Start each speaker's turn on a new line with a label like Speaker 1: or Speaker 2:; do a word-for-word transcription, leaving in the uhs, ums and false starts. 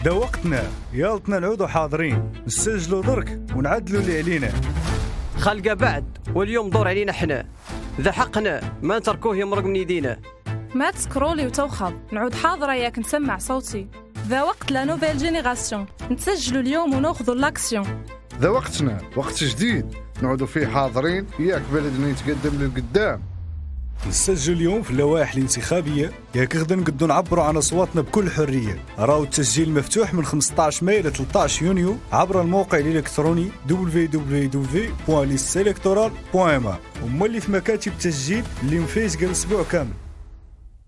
Speaker 1: دا وقتنا، يالتنا نعودوا حاضرين، نسجلوا درك ونعدلوا اللي علينا.
Speaker 2: خلقه بعد، واليوم دور علينا حنا. ذا حقنا ما نتركوه يمرق من يدينا.
Speaker 3: ما تسكرولي وتوخض، نعود حاضرة ياك نسمع صوتي. ذا وقت لا نوفيل جينيراسيون، نتسجلوا اليوم وناخذوا لاكسيون.
Speaker 4: ذا وقتنا، وقت جديد نعودوا فيه حاضرين، ياك بلدنا يتقدم للقدام.
Speaker 1: نسجل اليوم في اللوائح الانتخابية، ياك غدا نقدروا نعبروا عن أصواتنا بكل حرية. راهو التسجيل مفتوح من خمسطاش ماي إلى ثلاثطاش يونيو عبر الموقع الإلكتروني دبليو دبليو دبليو بوان ليست إلكتورال بوان إم. وما اللي في مكاتب التسجيل اللي مفيز قال أسبوع كامل.